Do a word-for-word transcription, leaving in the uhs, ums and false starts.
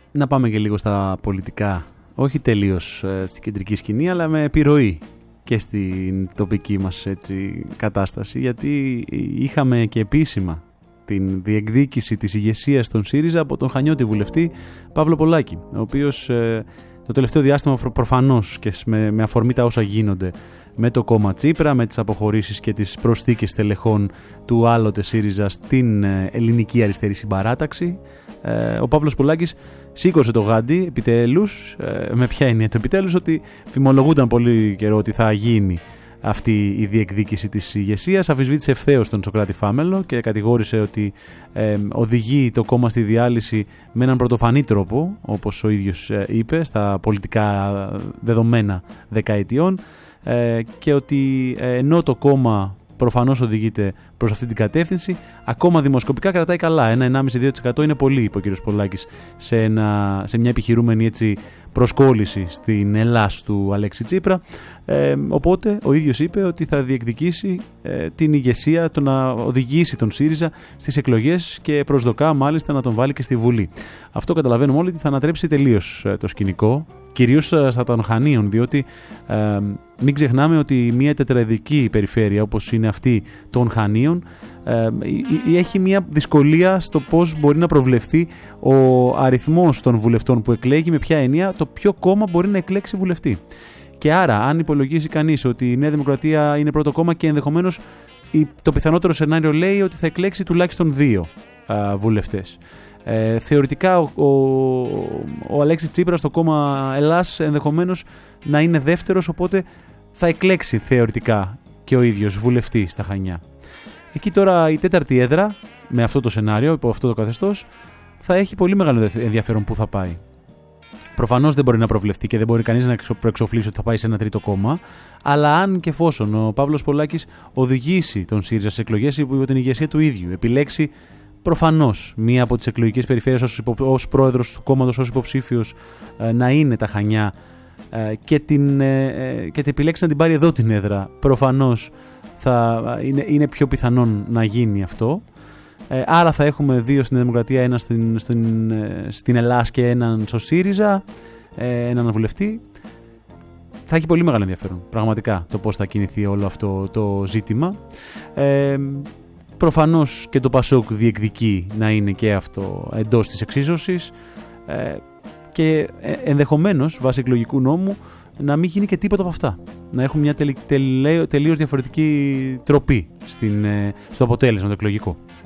να πάμε και λίγο στα πολιτικά, όχι τελείως ε, στην κεντρική σκηνή, αλλά με επιρροή και στην τοπική μας έτσι, κατάσταση, γιατί είχαμε και επίσημα την διεκδίκηση της ηγεσίας των ΣΥΡΙΖΑ από τον Χανιώτη βουλευτή Παύλο Πολάκη, ο οποίος ε, το τελευταίο διάστημα προφανώς και με, με αφορμή τα όσα γίνονται με το κόμμα Τσίπρα, με τις αποχωρήσεις και τις προσθήκες τελεχών του άλλοτε ΣΥΡΙΖΑ στην ε, ελληνική αριστερή συμπαράταξη, ε, ο Παύλος Πολάκης σήκωσε το γάντι επιτέλους, ε, με ποια έννοια το επιτέλους, ότι φημολογούνταν πολύ καιρό ότι θα γίνει αυτή η διεκδίκηση της ηγεσίας. Αμφισβήτησε ευθέως τον Σωκράτη Φάμελο και κατηγόρησε ότι ε, οδηγεί το κόμμα στη διάλυση με έναν πρωτοφανή τρόπο, όπως ο ίδιος ε, είπε, στα πολιτικά δεδομένα δεκαετιών, ε, και ότι ε, ενώ το κόμμα προφανώς οδηγείται προς αυτή την κατεύθυνση, ακόμα δημοσκοπικά κρατάει καλά. Ένα ενάμιση με δύο τοις εκατό είναι πολύ, είπε ο κ. Πολάκης, σε, ένα, σε μια επιχειρούμενη έτσι, προσκόλληση στην Ελλάς του Αλέξη Τσίπρα. Ε, οπότε ο ίδιος είπε ότι θα διεκδικήσει ε, την ηγεσία, το να οδηγήσει τον ΣΥΡΙΖΑ στις εκλογές και προσδοκά μάλιστα να τον βάλει και στη Βουλή. Αυτό καταλαβαίνουμε όλοι ότι θα ανατρέψει τελείως ε, το σκηνικό, κυρίως στα των Χανίων, διότι ε, μην ξεχνάμε ότι μια τετραεδρική περιφέρεια όπως είναι αυτή των Χανίων ε, έχει μια δυσκολία στο πώς μπορεί να προβλεφθεί ο αριθμός των βουλευτών που εκλέγει, με ποια έννοια το ποιο κόμμα μπορεί να εκλέξει βουλευτή. Και άρα, αν υπολογίσει κανείς ότι η Νέα Δημοκρατία είναι πρώτο κόμμα και ενδεχομένως το πιθανότερο σενάριο λέει ότι θα εκλέξει τουλάχιστον δύο α, βουλευτές. Ε, θεωρητικά ο, ο, ο Αλέξης Τσίπρας στο κόμμα Ελλάς ενδεχομένως να είναι δεύτερος, οπότε θα εκλέξει θεωρητικά και ο ίδιος βουλευτή στα Χανιά. Εκεί τώρα η τέταρτη έδρα, με αυτό το σενάριο, υπό αυτό το καθεστώς, θα έχει πολύ μεγάλο ενδιαφέρον που θα πάει. Προφανώς δεν μπορεί να προβλεφθεί και δεν μπορεί κανείς να προεξοφλήσει ότι θα πάει σε ένα τρίτο κόμμα, αλλά αν και εφόσον ο Παύλος Πολάκης οδηγήσει τον ΣΥΡΙΖΑ στις εκλογές υπό την ηγεσία του ίδιου, επιλέξει προφανώς μία από τις εκλογικές περιφέρειες ως, υπο, ως πρόεδρος του κόμματος, ως υποψήφιος ε, να είναι τα Χανιά ε, και, την, ε, και την επιλέξει να την πάρει εδώ την έδρα, προφανώς θα είναι, είναι πιο πιθανόν να γίνει αυτό. Ε, άρα θα έχουμε δύο στην Δημοκρατία, ένα στην, στην, στην Ελλάς και έναν στο ΣΥΡΙΖΑ, ε, έναν βουλευτή. Θα έχει πολύ μεγάλο ενδιαφέρον πραγματικά το πώς θα κινηθεί όλο αυτό το ζήτημα. Ε, προφανώς και το ΠΑΣΟΚ διεκδικεί να είναι και αυτό εντός της εξίσωσης ε, και ενδεχομένως βάσει εκλογικού νόμου να μην γίνει και τίποτα από αυτά. Να έχουμε μια τελ, τελ, τελείως διαφορετική τροπή στην, στο αποτέλεσμα το εκλογικό.